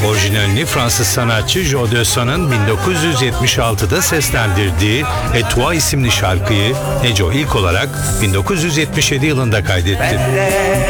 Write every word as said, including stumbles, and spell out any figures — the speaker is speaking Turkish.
Orijinalini Fransız sanatçı Joe Dessau'nun bin dokuz yüz yetmiş altıda seslendirdiği Et Toi isimli şarkıyı Neco ilk olarak bin dokuz yüz yetmiş yedi yılında kaydetti.